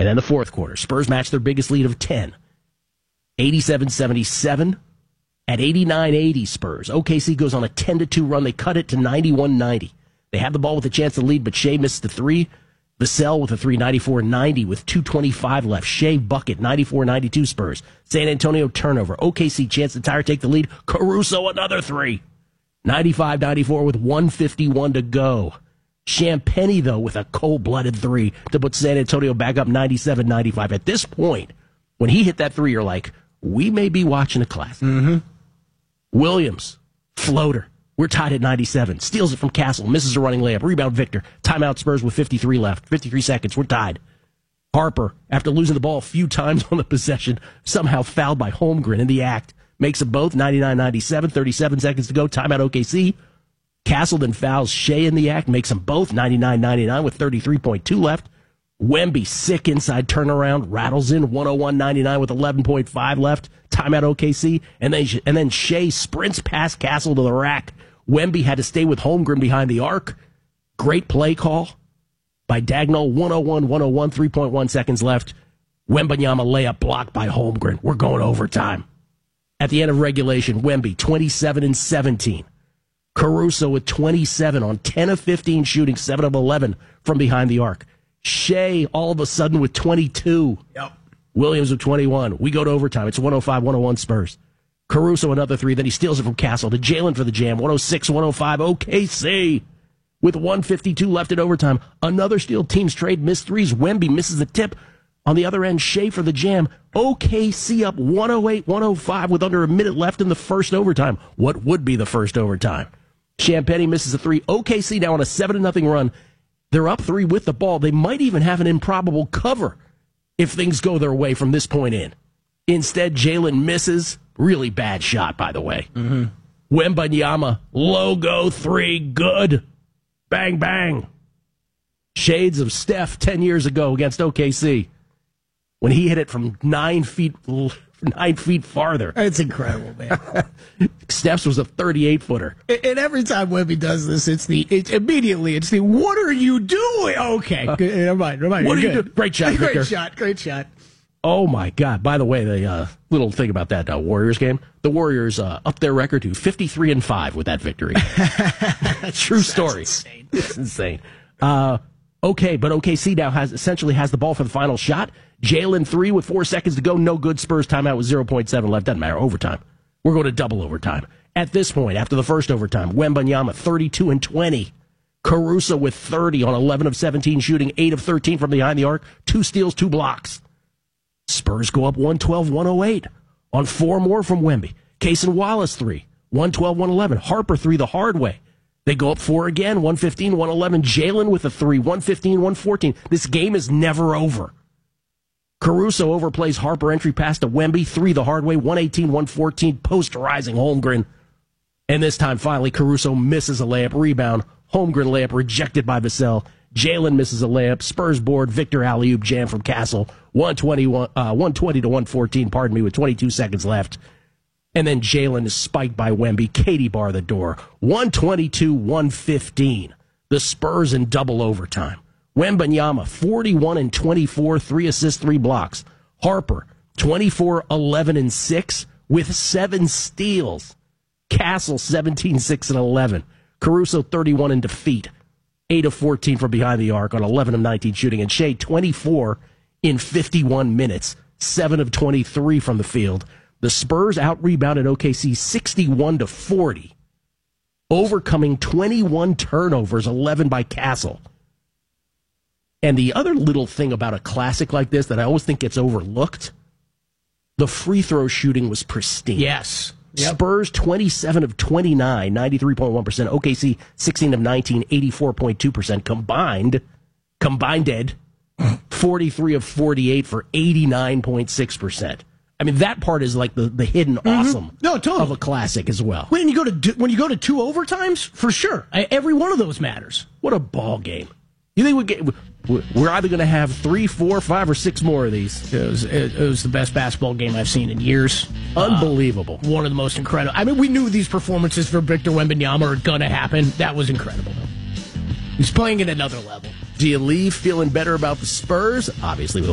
And then the fourth quarter, Spurs match their biggest lead of 10. 87-77. At 89-80 Spurs, OKC goes on a 10-2 run. They cut it to 91-90. They have the ball with a chance to lead, but Shea misses the three. Vassell with a three, 94-90 with 2:25 left. Shea bucket, 94-92 Spurs. San Antonio turnover. OKC chance to take the lead. Caruso another three. 95-94 with 1:51 to go. Champagnie, though, with a cold-blooded three to put San Antonio back up 97-95. At this point, when he hit that three, you're like, we may be watching a classic. Mm-hmm. Williams, floater. We're tied at 97. Steals it from Castle. Misses a running layup. Rebound Victor. Timeout Spurs with 53 left. 53 seconds. We're tied. Harper, after losing the ball a few times on the possession, somehow fouled by Holmgren in the act. Makes them both 99-97. 37 seconds to go. Timeout OKC. Castle then fouls Shea in the act. Makes them both 99-99 with 33.2 left. Wemby, sick inside turnaround, rattles in 101-99 with 11.5 left. Timeout OKC. And then Shea sprints past Castle to the rack. Wemby had to stay with Holmgren behind the arc. Great play call by Dagnall. 101-101, 3.1 seconds left. Wembanyama layup blocked by Holmgren. We're going overtime. At the end of regulation, Wemby, 27-17. Caruso with 27 on 10 of 15 shooting, 7 of 11 from behind the arc. Shea all of a sudden with 22. Yep. Williams with 21. We go to overtime. It's 105-101 Spurs. Caruso another three. Then he steals it from Castle to Jalen for the jam. 106-105 OKC. With 1:52 left in overtime. Another steal. Teams trade. Missed threes. Wemby misses the tip. On the other end, Shea for the jam. OKC up 108-105 with under a minute left in the first overtime. What would be the first overtime? Champagnie misses a three. OKC now on a 7-0 run. They're up three with the ball. They might even have an improbable cover if things go their way from this point in. Instead, Jalen misses. Really bad shot, by the way. Mm-hmm. Wembanyama, logo three, good. Bang, bang. Shades of Steph 10 years ago against OKC when he hit it from 9 feet farther. It's incredible, man. Steph's was a 38-footer. And every time Wemby does this, it's the what are you doing? Okay, good. Never mind. What are you doing? Great shot, Victor. Great shot. Oh, my God. By the way, the little thing about that Warriors game, the Warriors upped their record to 53-5 with that victory. True story. Insane. It's insane. Okay, but OKC now essentially has the ball for the final shot. Jalen three with 4 seconds to go. No good. Spurs timeout with 0.7 left. Doesn't matter. Overtime. We're going to double overtime. At this point, after the first overtime, Wembanyama 32-20. Caruso with 30 on 11 of 17 shooting, 8 of 13 from behind the arc. 2 steals, 2 blocks. Spurs go up 112-108 on 4 more from Wemby. Cason Wallace 3, 112-111. Harper 3 the hard way. They go up 4 again, 115-111. Jalen with a 3, 115-114. This game is never over. Caruso overplays Harper, entry pass to Wemby, 3 the hard way, 118-114, posterizing Holmgren. And this time, finally, Caruso misses a layup, rebound. Holmgren layup rejected by Vassell. Jalen misses a layup. Spurs board. Victor alley-oop jam from Castle. 120-114, with 22 seconds left. And then Jalen is spiked by Wemby. Katie bar the door. 122-115. The Spurs in double overtime. Wembanyama, 41-24, 3 assists, 3 blocks. Harper, 24-11-6 with 7 steals. Castle, 17-6-11. Caruso, 31 in defeat. 8 of 14 from behind the arc on 11 of 19 shooting. And Shea, 24 in 51 minutes. 7 of 23 from the field. The Spurs out-rebounded OKC 61-40, overcoming 21 turnovers, 11 by Castle. And the other little thing about a classic like this that I always think gets overlooked, the free throw shooting was pristine. Yes. Yep. Spurs 27 of 29, 93.1%. OKC 16 of 19, 84.2%. Combined 43 of 48 for 89.6%. I mean, that part is like the hidden awesome of a classic as well. When you go to 2 overtimes, for sure, every one of those matters. What a ball game! You think we're either going to have 3, 4, 5, or 6 more of these? It was the best basketball game I've seen in years. Unbelievable. One of the most incredible. I mean, we knew these performances for Victor Wembanyama are going to happen. That was incredible. He's playing at another level. Do you leave feeling better about the Spurs? Obviously, with